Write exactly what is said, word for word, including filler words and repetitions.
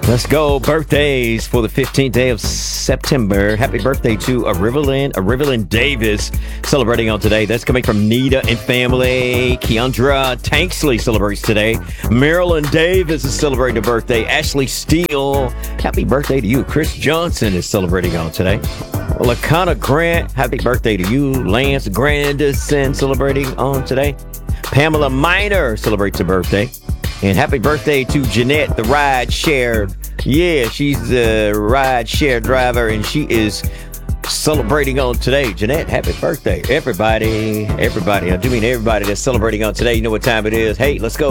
Let's go. Birthdays for the fifteenth day of September. Happy birthday to Arivelyn, Arivelyn Davis, celebrating on today. That's coming from Nita and family. Keandra Tanksley celebrates today. Marilyn Davis is celebrating a birthday. Ashley Steele, happy birthday to you. Chris Johnson is celebrating on today. Lakana Grant, happy birthday to you. Lance Grandison celebrating on today. Pamela Minor celebrates a birthday. And happy birthday to Jeanette, the ride share. Yeah, she's the ride share driver, and she is celebrating on today. Jeanette, happy birthday. Everybody, everybody. I do mean everybody that's celebrating on today. You know what time it is. Hey, let's go.